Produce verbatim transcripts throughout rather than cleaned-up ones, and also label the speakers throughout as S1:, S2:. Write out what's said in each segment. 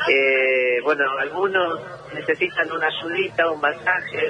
S1: Eh, bueno, algunos necesitan una ayudita, un masaje,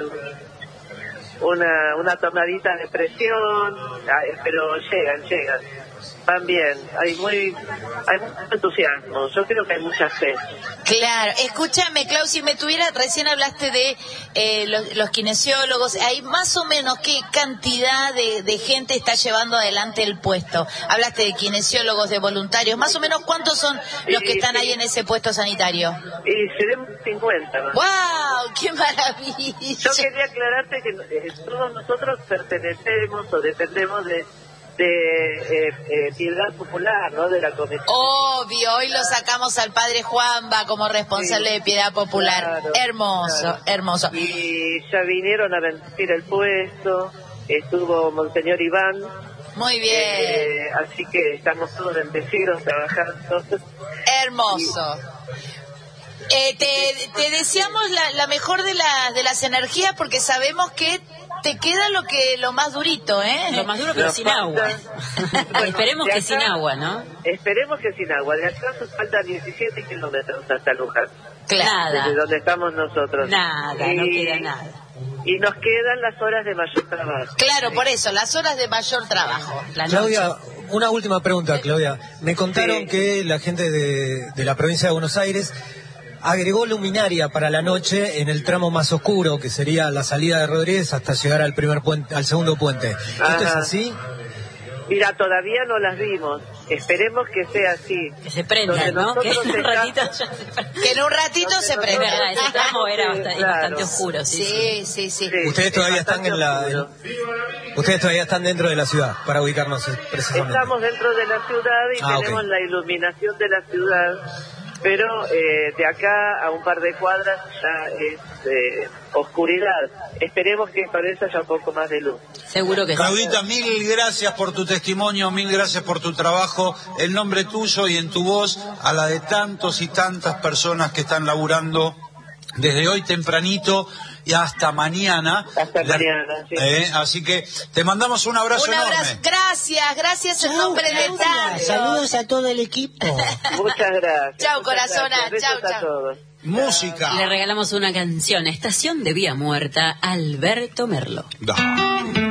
S1: un, una, una tornadita de presión, pero llegan, llegan. Van bien, hay muy hay mucho entusiasmo, yo creo que hay mucha fe.
S2: Claro, escúchame, Clau, si me tuviera, recién hablaste de eh, los, los kinesiólogos, hay más o menos qué cantidad de, de gente está llevando adelante el puesto. Hablaste de kinesiólogos, de voluntarios, más o menos cuántos son los que están ahí en ese puesto sanitario.
S1: Y seremos cincuenta, ¿no?
S2: ¡Wow! ¡Qué maravilla!
S1: Yo quería aclararte que eh, todos nosotros pertenecemos o dependemos de de eh, eh, Piedad Popular, ¿no? De la comisión.
S2: Obvio, hoy lo sacamos al padre Juanba como responsable sí, de Piedad Popular. Claro, hermoso, claro. hermoso.
S1: Y ya vinieron a bendecir el puesto, estuvo Monseñor Iván.
S2: Muy bien.
S1: Eh, así que estamos todos bendecidos trabajando.
S2: Hermoso. Y... Eh, te, te deseamos la, la mejor de, la, de las energías porque sabemos que te queda lo que lo más durito, ¿eh?
S3: Lo más duro, pero sin falta... agua. Bueno, esperemos acá, que sin agua, ¿no?
S1: Esperemos que sin agua. De acá nos faltan diecisiete kilómetros hasta Luján.
S2: Claro.
S1: Desde donde estamos nosotros.
S3: Nada, y... no queda nada.
S1: Y nos quedan las horas de mayor trabajo.
S2: Claro, sí. Por eso, las horas de mayor trabajo.
S4: La Claudia, noche. Una última pregunta, Claudia. Me contaron sí. que la gente de, de la provincia de Buenos Aires agregó luminaria para la noche en el tramo más oscuro, que sería la salida de Rodríguez hasta llegar al primer puente, al segundo puente. Ajá. ¿Esto es así?
S1: Mira, todavía no las vimos. Esperemos que sea así.
S3: Que se prendan, ¿no? Que en un ratito, ya
S2: se... que en un ratito se prenda.
S3: Verdad, ese tramo era bastante,
S1: claro.
S3: bastante oscuro. Sí,
S2: sí, sí. sí, sí.
S4: Ustedes todavía están en la... En... Ustedes todavía están dentro de la ciudad, para ubicarnos precisamente.
S1: Estamos dentro de la ciudad y ah, tenemos okay. la iluminación de la ciudad. Pero eh, de acá a un par de cuadras ya es eh, oscuridad. Esperemos que para eso haya un poco más de luz.
S3: Seguro que
S5: Claudita, sí. Mil gracias por tu testimonio, mil gracias por tu trabajo, el nombre tuyo y en tu voz a la de tantos y tantas personas que están laburando desde hoy tempranito y hasta mañana.
S1: Hasta la, mañana, sí.
S5: Eh, así que te mandamos un abrazo
S2: un abrazo.
S5: enorme.
S2: Gracias, gracias en nombre de tantos.
S6: Saludos a todo el equipo.
S1: Muchas gracias.
S2: Chao, corazona. Chao, chao.
S5: Música.
S3: Le regalamos una canción, Estación de Vía Muerta, Alberto Merlo.
S5: Da.